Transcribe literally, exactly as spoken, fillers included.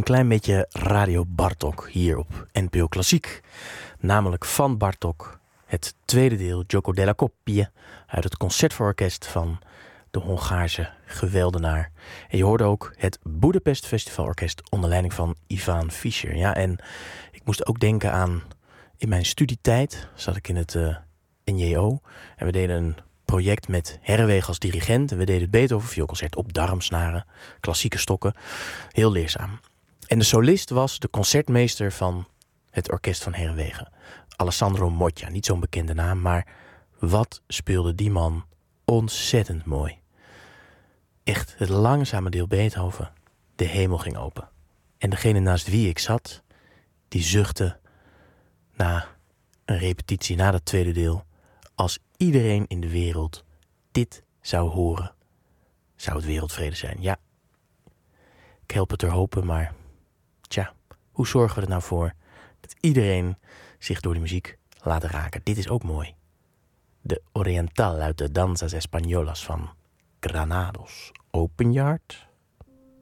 klein beetje Radio Bartók hier op N P O Klassiek. Namelijk van Bartók, het tweede deel, Gioco della Coppie, uit het Concertvororkest van de Hongaarse geweldenaar. En je hoorde ook het Budapest Festivalorkest onder leiding van Ivan Fischer. Ja, en ik moest ook denken aan, in mijn studietijd zat ik in het uh, N J O en we deden een project met Herreweghe als dirigent. En we deden het Beethoven vioolconcert op darmsnaren, klassieke stokken. Heel leerzaam. En de solist was de concertmeester van het orkest van Herreweghe. Alessandro Moggia, niet zo'n bekende naam, maar wat speelde die man ontzettend mooi. Echt, het langzame deel Beethoven, de hemel ging open. En degene naast wie ik zat, die zuchtte na een repetitie, na dat tweede deel, als iedereen in de wereld dit zou horen, zou het wereldvrede zijn. Ja, ik help het er hopen, maar tja, hoe zorgen we er nou voor dat iedereen zich door die muziek laat raken? Dit is ook mooi. De Oriental uit de Danzas Españolas van Granados. Open Yard.